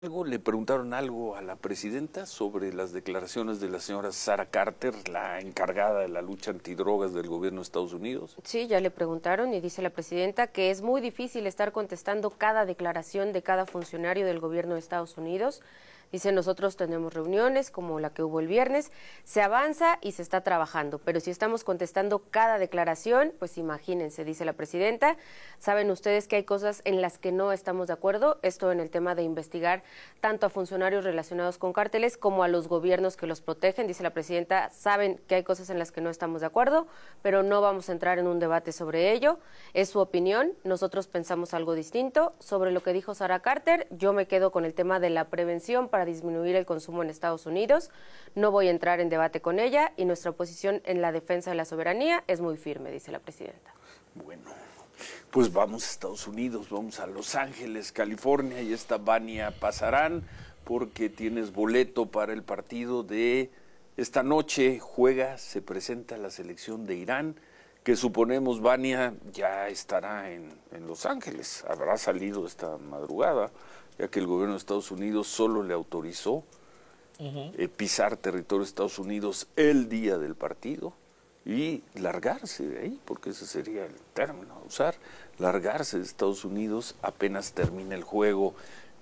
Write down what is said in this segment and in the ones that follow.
¿Le preguntaron algo a la presidenta sobre las declaraciones de la señora Sarah Carter, la encargada de la lucha antidrogas del gobierno de Estados Unidos? Sí, ya le preguntaron y dice la presidenta que es muy difícil estar contestando cada declaración de cada funcionario del gobierno de Estados Unidos. Dice, nosotros tenemos reuniones como la que hubo el viernes, se avanza y se está trabajando, pero si estamos contestando cada declaración, pues imagínense, dice la presidenta. Saben ustedes que hay cosas en las que no estamos de acuerdo, esto en el tema de investigar tanto a funcionarios relacionados con cárteles como a los gobiernos que los protegen, dice la presidenta. Saben que hay cosas en las que no estamos de acuerdo, pero no vamos a entrar en un debate sobre ello, es su opinión, nosotros pensamos algo distinto. Sobre lo que dijo Sarah Carter, yo me quedo con el tema de la prevención para disminuir el consumo en Estados Unidos. No voy a entrar en debate con ella y nuestra posición en la defensa de la soberanía es muy firme, dice la presidenta. Bueno, pues vamos a Estados Unidos, vamos a Los Ángeles, California, y esta Vania Pasarán, porque tienes boleto para el partido de esta noche. Se presenta la selección de Irán, que suponemos, Vania, ya estará en Los Ángeles, habrá salido esta madrugada, ya que el gobierno de Estados Unidos solo le autorizó pisar territorio de Estados Unidos el día del partido y largarse de ahí, porque ese sería el término a usar, largarse de Estados Unidos apenas termine el juego.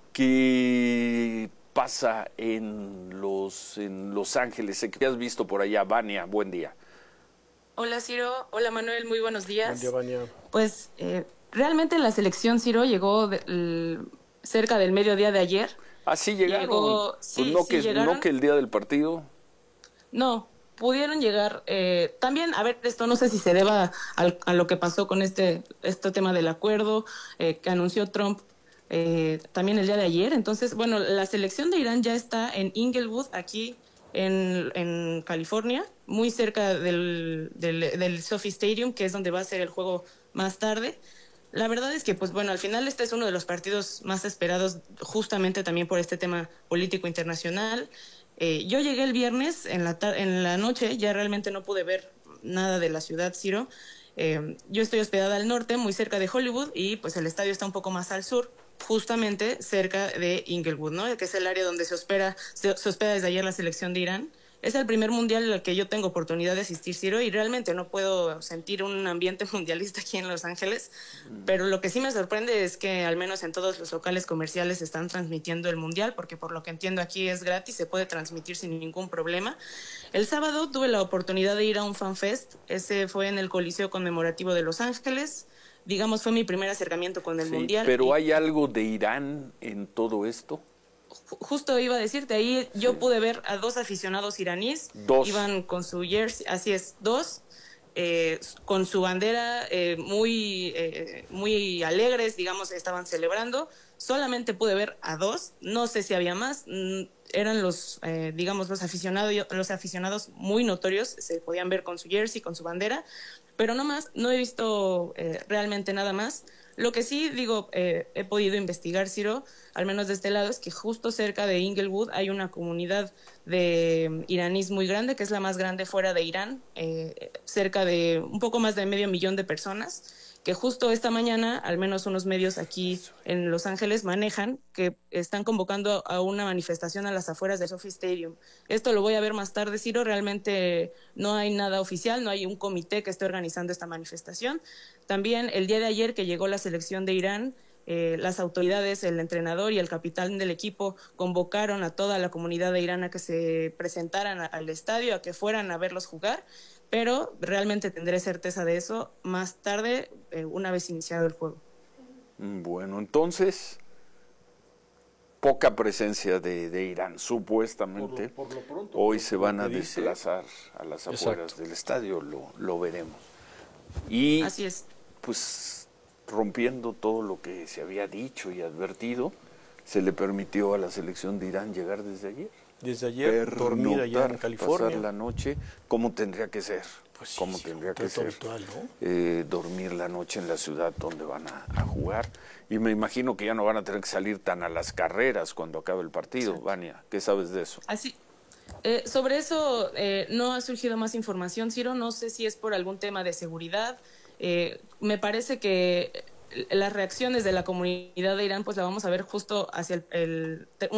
¿Qué pasa en Los Ángeles? Sé que has visto por allá. Vania, buen día. Hola Ciro, hola Manuel, muy buenos días. Buen día, Vania. Pues realmente la selección, Ciro, llegó cerca del mediodía de ayer. Ah, sí llegaron. Sí, pues llegaron. No que el día del partido. No, pudieron llegar. También, a ver, esto no sé si se deba a lo que pasó con este tema del acuerdo que anunció Trump también el día de ayer. Entonces, bueno, la selección de Irán ya está en Inglewood, aquí en California, muy cerca del SoFi Stadium, que es donde va a ser el juego más tarde. La verdad es que, pues bueno, al final este es uno de los partidos más esperados justamente también por este tema político internacional. Yo llegué el viernes en la noche, ya realmente no pude ver nada de la ciudad, Ciro. Yo estoy hospedada al norte, muy cerca de Hollywood, y pues el estadio está un poco más al sur, justamente cerca de Inglewood, ¿no? Que es el área donde se hospeda desde ayer la selección de Irán. Es el primer mundial al que yo tengo oportunidad de asistir, Ciro, y realmente no puedo sentir un ambiente mundialista aquí en Los Ángeles, pero lo que sí me sorprende es que al menos en todos los locales comerciales están transmitiendo el mundial, porque por lo que entiendo aquí es gratis, se puede transmitir sin ningún problema. El sábado tuve la oportunidad de ir a un FanFest, ese fue en el Coliseo Conmemorativo de Los Ángeles. Digamos, fue mi primer acercamiento con el mundial. Pero ¿hay algo de Irán en todo esto? Justo iba a decirte, ahí yo pude ver a dos aficionados iraníes. Dos. Iban con su jersey, así es, dos, con su bandera, muy alegres, digamos, estaban celebrando. Solamente pude ver a dos, no sé si había más. Eran digamos, los aficionados muy notorios, se podían ver con su jersey, con su bandera, pero no más, no he visto realmente nada más. Lo que sí, digo, he podido investigar, Ciro, al menos de este lado, es que justo cerca de Inglewood hay una comunidad de iraníes muy grande, que es la más grande fuera de Irán, cerca de un poco más de 500,000 de personas, que justo esta mañana, al menos unos medios aquí en Los Ángeles manejan que están convocando a una manifestación a las afueras del SoFi Stadium. Esto lo voy a ver más tarde, Ciro, realmente no hay nada oficial, no hay un comité que esté organizando esta manifestación. También el día de ayer que llegó la selección de Irán, las autoridades, el entrenador y el capitán del equipo convocaron a toda la comunidad de Irán a que se presentaran al estadio, a que fueran a verlos jugar, pero realmente tendré certeza de eso más tarde, una vez iniciado el juego. Bueno, entonces, poca presencia de Irán, supuestamente. Por lo pronto, hoy se van a dice, desplazar a las afueras exacto del estadio, lo veremos. Y así es. Pues rompiendo todo lo que se había dicho y advertido, se le permitió a la selección de Irán llegar desde ayer. Desde ayer, dormir allá en California. Pasar la noche, como tendría que ser. Pues sí, como tendría que ser. Habitual, ¿no? Dormir la noche en la ciudad donde van a jugar. Y me imagino que ya no van a tener que salir tan a las carreras cuando acabe el partido. Exacto. Vania, ¿qué sabes de eso? Así. Sobre eso no ha surgido más información, Ciro. No sé si es por algún tema de seguridad. Me parece que las reacciones de la comunidad de Irán, pues la vamos a ver justo hacia